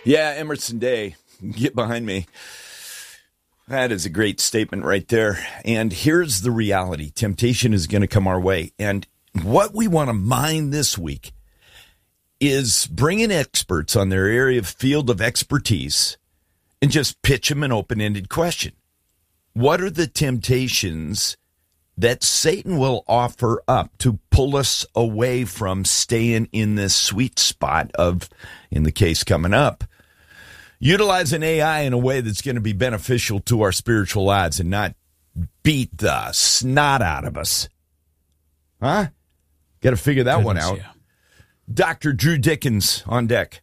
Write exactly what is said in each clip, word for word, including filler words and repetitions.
Yeah, Emerson Day, get behind me. That is a great statement right there. And here's the reality. Temptation is going to come our way. And what we want to mine this week is bring in experts on their area of field of expertise and just pitch them an open-ended question. What are the temptations that Satan will offer up to pull us away from staying in this sweet spot of, in the case coming up, utilizing A I in a way that's going to be beneficial to our spiritual lives and not beat the snot out of us? Huh? Got to figure that Goodness, one out. Yeah. Doctor Drew Dickens on deck.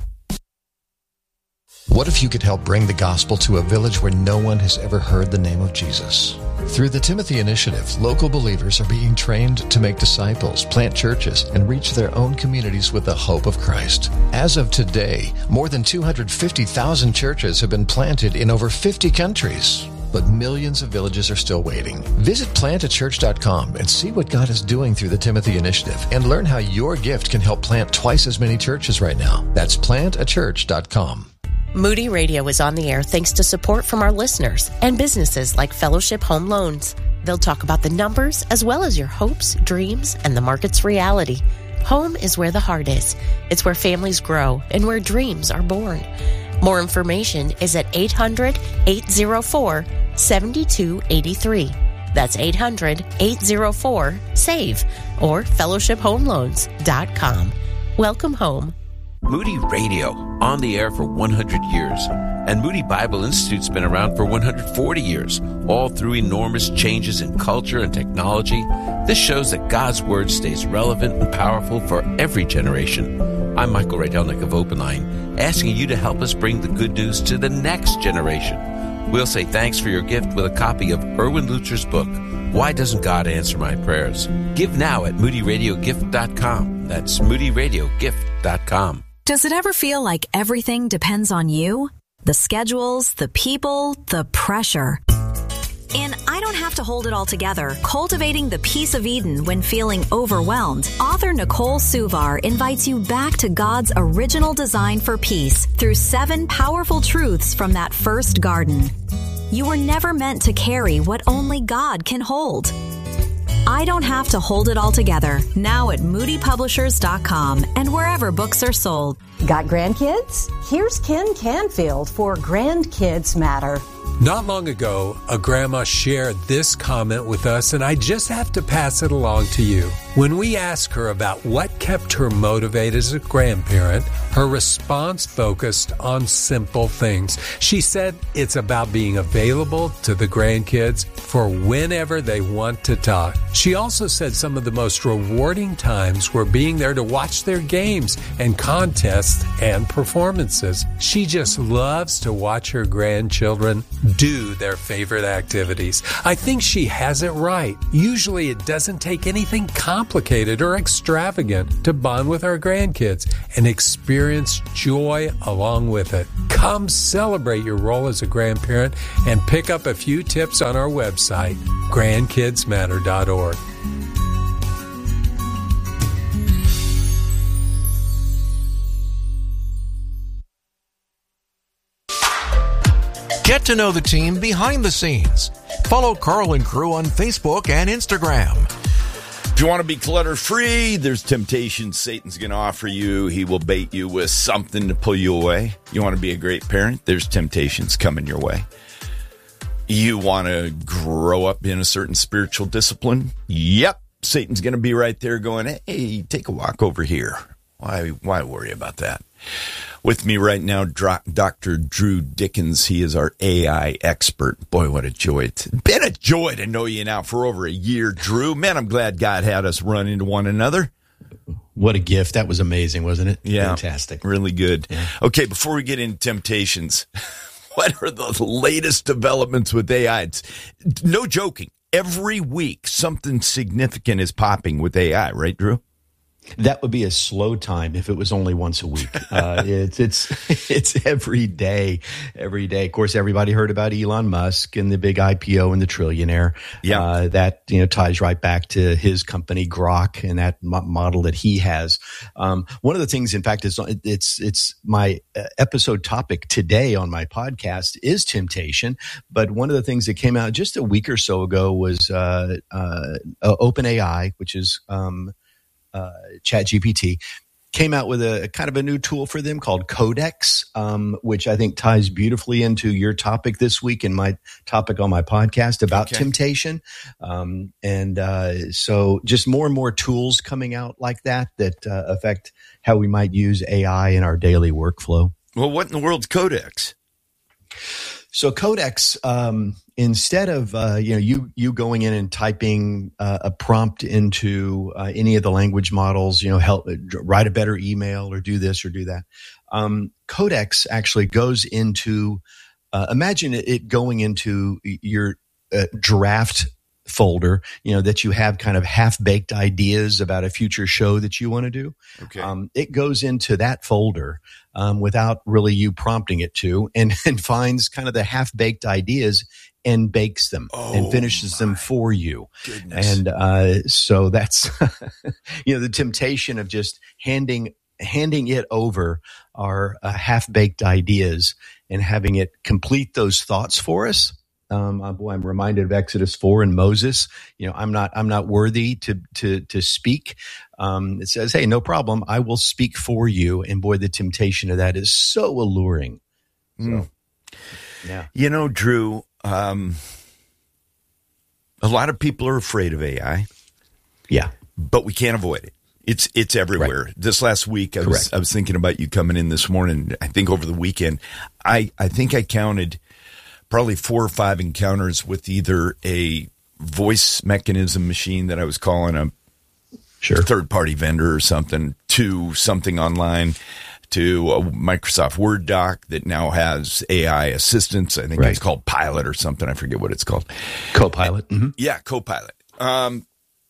What if you could help bring the gospel to a village where no one has ever heard the name of Jesus? Through the Timothy Initiative, local believers are being trained to make disciples, plant churches, and reach their own communities with the hope of Christ. As of today, more than two hundred fifty thousand churches have been planted in over fifty countries. But millions of villages are still waiting. Visit plant a church dot com and see what God is doing through the Timothy Initiative and learn how your gift can help plant twice as many churches right now. That's plant a church dot com. Moody Radio is on the air thanks to support from our listeners and businesses like Fellowship Home Loans. They'll talk about the numbers as well as your hopes, dreams, and the market's reality. Home is where the heart is. It's where families grow and where dreams are born. More information is at eight hundred, eight oh four, seven two eight three. That's eight hundred, eight oh four, S A V E or fellowship home loans dot com. Welcome home. Moody Radio, on the air for one hundred years. And Moody Bible Institute's been around for one hundred forty years, all through enormous changes in culture and technology. This shows that God's Word stays relevant and powerful for every generation. I'm Michael Rydelnik of Open Line, asking you to help us bring the good news to the next generation. We'll say thanks for your gift with a copy of Erwin Lutzer's book, Why Doesn't God Answer My Prayers? Give now at moody radio gift dot com. That's moody radio gift dot com. Does it ever feel like everything depends on you? The schedules, the people, the pressure. In I Don't Have to Hold It All Together, Cultivating the Peace of Eden When Feeling Overwhelmed, author Nicole Suvar invites you back to God's original design for peace through seven powerful truths from that first garden. You were never meant to carry what only God can hold. I Don't Have to Hold It All Together, now at moody publishers dot com and wherever books are sold. Got grandkids? Here's Ken Canfield for Grandkids Matter. Not long ago, a grandma shared this comment with us, and I just have to pass it along to you. When we asked her about what kept her motivated as a grandparent, her response focused on simple things. She said it's about being available to the grandkids for whenever they want to talk. She also said some of the most rewarding times were being there to watch their games and contests and performances. She just loves to watch her grandchildren do their favorite activities. I think she has it right. Usually it doesn't take anything complicated or extravagant to bond with our grandkids and experience joy along with it. Come celebrate your role as a grandparent and pick up a few tips on our website, grandkids matter dot org. Get to know the team behind the scenes. Follow Carl and Crew on Facebook and Instagram. If you want to be clutter-free, there's temptations Satan's going to offer you. He will bait you with something to pull you away. You want to be a great parent? There's temptations coming your way. You want to grow up in a certain spiritual discipline? Yep. Satan's going to be right there going, hey, take a walk over here. Why, why worry about that? With me right now, Doctor Drew Dickens. He is our A I expert. Boy, what a joy. It's been a joy to know you now for over a year, Drew. Man, I'm glad God had us run into one another. What a gift. That was amazing, wasn't it? Yeah. Fantastic. Really good. Yeah. Okay, before we get into temptations, what are the latest developments with A I? It's, no joking. Every week, something significant is popping with A I, right, Drew? That would be a slow time if it was only once a week. Uh, it's it's it's every day, every day. Of course, everybody heard about Elon Musk and the big I P O and the trillionaire. Yeah, uh, that you know ties right back to his company Grok and that mo- model that he has. Um, one of the things, in fact, is it's it's my episode topic today on my podcast is temptation. But one of the things that came out just a week or so ago was uh, uh, OpenAI, which is um, Uh, ChatGPT, came out with a, a kind of a new tool for them called Codex, um, which I think ties beautifully into your topic this week and my topic on my podcast about okay. temptation. Um, and uh, so just more and more tools coming out like that that uh, affect how we might use A I in our daily workflow. Well, what in the world's Codex? So Codex, um, instead of uh, you know you you going in and typing uh, a prompt into uh, any of the language models, you know, help write a better email or do this or do that, um, Codex actually goes into uh, imagine it going into your uh, draft folder, you know, that you have kind of half-baked ideas about a future show that you want to do. Okay. Um, it goes into that folder um, without really you prompting it to, and, and finds kind of the half-baked ideas and bakes them oh, and finishes them for you. Goodness. And uh, so that's, you know, the temptation of just handing handing it over our uh, half-baked ideas and having it complete those thoughts for us. Um, uh, boy, I'm reminded of Exodus four and Moses. You know, I'm not, I'm not worthy to, to, to speak. Um, it says, hey, no problem. I will speak for you. And boy, the temptation of that is so alluring. So, mm. yeah. You know, Drew, um, a lot of people are afraid of A I. Yeah. But we can't avoid it. It's, it's everywhere. Right. This last week, I was, I was thinking about you coming in this morning. I think over the weekend, I, I think I counted probably four or five encounters with either a voice mechanism machine that I was calling a sure. third-party vendor or something, to something online, to a Microsoft Word doc that now has A I assistance. I think right. it's called Pilot or something. I forget what it's called. Copilot. Mm-hmm. Yeah, Copilot. Um,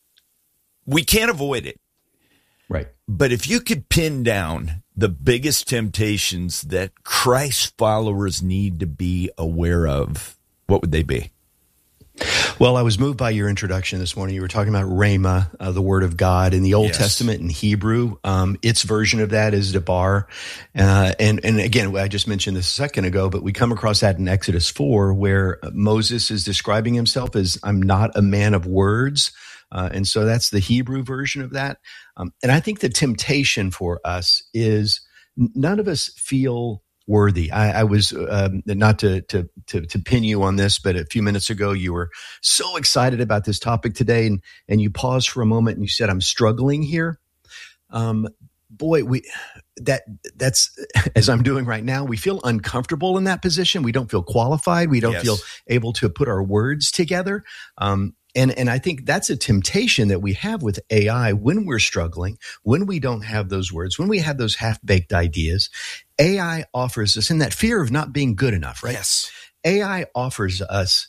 we can't avoid it. Right. But if you could pin down the biggest temptations that Christ followers need to be aware of, what would they be? Well, I was moved by your introduction this morning. You were talking about Rhema, uh, the Word of God in the Old yes. Testament in Hebrew. Um, its version of that is Debar. Uh, and, and again, I just mentioned this a second ago, but we come across that in Exodus four, where Moses is describing himself as, I'm not a man of words. Uh, and so that's the Hebrew version of that. Um, and I think the temptation for us is none of us feel worthy. I, I was um, not to, to to to pin you on this, but a few minutes ago you were so excited about this topic today, and and you paused for a moment and you said, "I'm struggling here." Um, boy, we that that's as I'm doing right now. We feel uncomfortable in that position. We don't feel qualified. We don't yes. feel able to put our words together. Um, And and I think that's a temptation that we have with A I when we're struggling, when we don't have those words, when we have those half-baked ideas. A I offers us, in that fear of not being good enough, right? Yes. A I offers us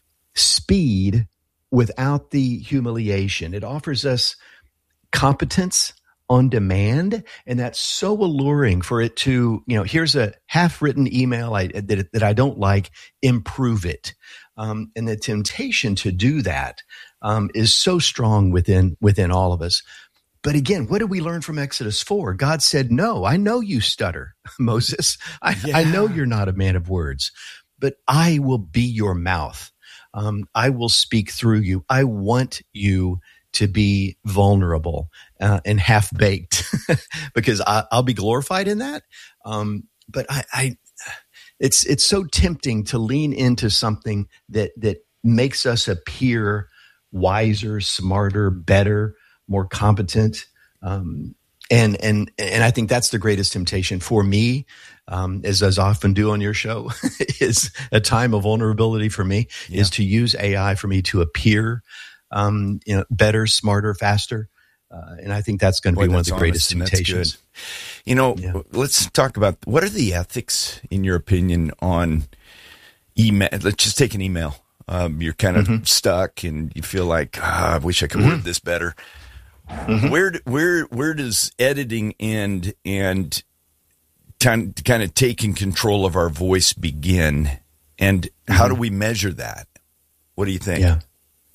speed without the humiliation. It offers us competence on demand, and that's so alluring for it to, you know, here's a half-written email I, that, that I don't like, improve it. Um, and the temptation to do that um, is so strong within within all of us. But again, what did we learn from Exodus four? God said, no, I know you stutter, Moses. I, yeah. I know you're not a man of words, but I will be your mouth. Um, I will speak through you. I want you to be vulnerable uh, and half-baked because I, I'll be glorified in that. Um, but I, I It's it's so tempting to lean into something that that makes us appear wiser, smarter, better, more competent, um, and and and I think that's the greatest temptation for me, um, as as I often do on your show, is a time of vulnerability for me yeah. is to use A I for me to appear, um, you know, better, smarter, faster. Uh, and I think that's going to be one of the greatest temptations. You know, yeah. let's talk about what are the ethics, in your opinion, on email. Let's just take an email. Um, you're kind of mm-hmm. stuck and you feel like, oh, I wish I could mm-hmm. word this better. Mm-hmm. Where where where does editing and and kind kind of taking control of our voice begin, and mm-hmm. how do we measure that? What do you think? Yeah.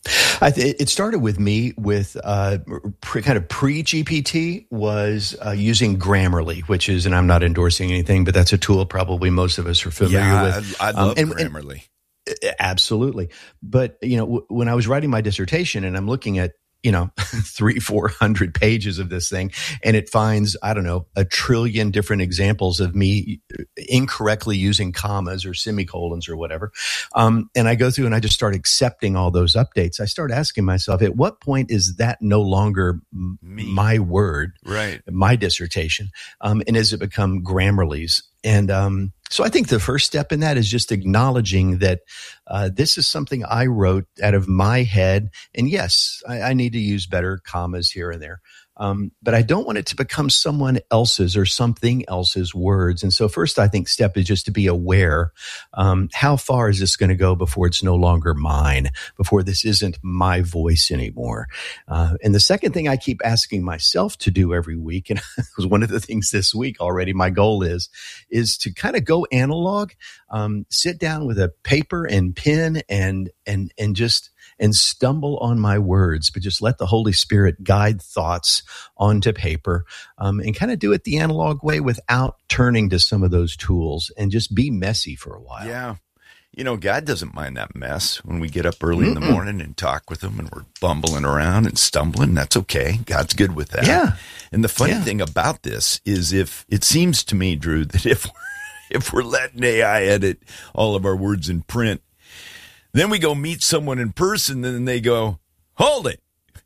I th- it started with me with uh, pre- kind of pre-G P T was uh, using Grammarly, which is, and I'm not endorsing anything, but that's a tool probably most of us are familiar yeah, with. I, I love um, and, Grammarly. And, absolutely. But, you know, w- when I was writing my dissertation and I'm looking at, you know, three, four hundred pages of this thing, and it finds, I don't know, a trillion different examples of me incorrectly using commas or semicolons or whatever. Um, and I go through and I just start accepting all those updates. I start asking myself, at what point is that no longer m- my word, right? My dissertation? Um, and has it become Grammarly's? And um, so I think the first step in that is just acknowledging that uh, this is something I wrote out of my head. And yes, I, I need to use better commas here and there. Um, but I don't want it to become someone else's or something else's words. And so first, I think step is just to be aware. Um, how far is this going to go before it's no longer mine, before this isn't my voice anymore? Uh, and the second thing I keep asking myself to do every week, and it was one of the things this week already, my goal is, is to kind of go analog, um, sit down with a paper and pen and, and, and just, and stumble on my words, but just let the Holy Spirit guide thoughts onto paper, um, and kind of do it the analog way without turning to some of those tools, and just be messy for a while. Yeah. You know, God doesn't mind that mess when we get up early Mm-mm. in the morning and talk with him and we're bumbling around and stumbling. That's okay. God's good with that. Yeah. And the funny yeah. thing about this is if it seems to me, Drew, that if we're, if we're letting A I edit all of our words in print, then we go meet someone in person, and then they go, hold it.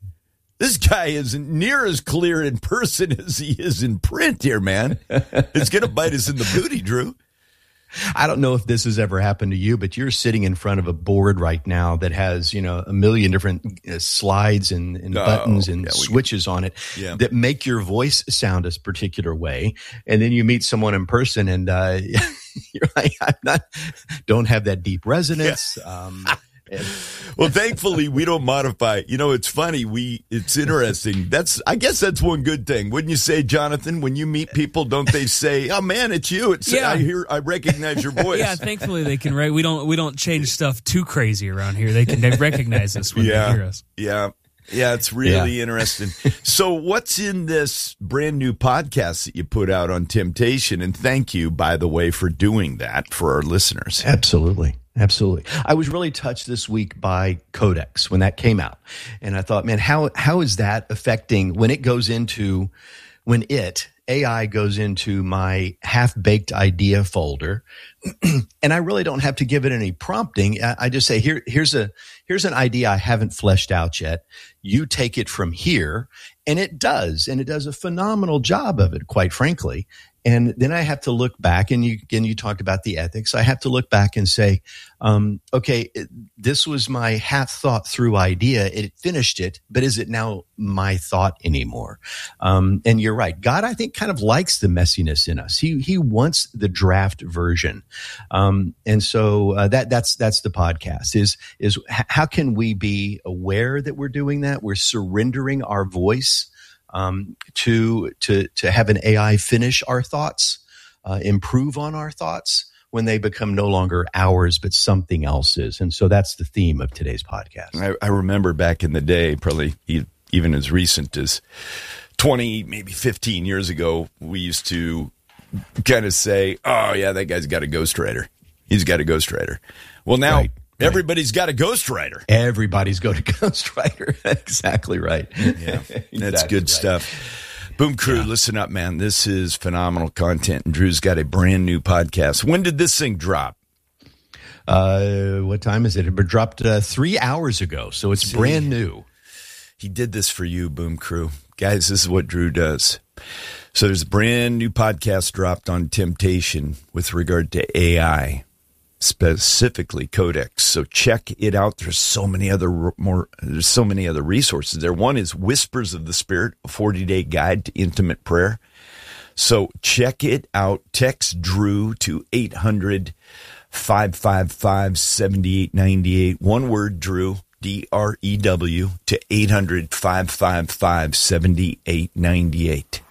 This guy isn't near as clear in person as he is in print here, man. It's going to bite us in the booty, Drew. I don't know if this has ever happened to you, but you're sitting in front of a board right now that has, you know, a million different uh, slides and, and oh, buttons and yeah, switches on it yeah. that make your voice sound a particular way. And then you meet someone in person and uh, you're like, I'm not, don't have that deep resonance. Yeah. Um, well, thankfully, we don't modify. You know, it's funny. We it's interesting. That's I guess that's one good thing, wouldn't you say, Jonathan? When you meet people, don't they say, "Oh man, it's you"? It's yeah. I hear, I recognize your voice. Yeah, thankfully they can. Right, we don't we don't change stuff too crazy around here. They can they recognize us when yeah. they hear us. Yeah. Yeah, it's really yeah. interesting. So what's in this brand new podcast that you put out on temptation? And thank you, by the way, for doing that for our listeners. Absolutely. Absolutely. I was really touched this week by Codex when that came out. And I thought, man, how how is that affecting when it goes into, when it, A I goes into my half-baked idea folder, and I really don't have to give it any prompting. I, I just say, here, here's a here's an idea I haven't fleshed out yet. You take it from here, and it does, and it does a phenomenal job of it, quite frankly. And then I have to look back, and you again, you talked about the ethics. I have to look back and say, um, okay, it, this was my half thought through idea. It finished it, but is it now my thought anymore? Um, and you're right. God, I think, kind of likes the messiness in us. He he wants the draft version. Um, and so uh, that that's that's the podcast. Is is how can we be aware that we're doing that? We're surrendering our voice. Um, to to to have an A I finish our thoughts, uh, improve on our thoughts when they become no longer ours, but something else's. And so that's the theme of today's podcast. I, I remember back in the day, probably even as recent as twenty, maybe fifteen years ago, we used to kind of say, oh, yeah, that guy's got a ghostwriter. He's got a ghostwriter. Well, now right. Everybody's got a ghostwriter. Everybody's got a ghostwriter. Exactly right. Yeah, exactly that's good right. stuff. Boom Crew, yeah. Listen up, man. This is phenomenal content. And Drew's got a brand new podcast. When did this thing drop? Uh, what time is it? It dropped uh, three hours ago, so it's See, brand new. He did this for you, Boom Crew. Guys, this is what Drew does. So there's a brand new podcast dropped on temptation with regard to A I. Specifically Codex. So check it out. There's so many other more, there's so many other resources there. One is Whispers of the Spirit, a forty-day guide to intimate prayer. So check it out. Text Drew to eight hundred, five five five, seven eight nine eight. One word, Drew. D R E W, to eight hundred, five five five, seven eight nine eight.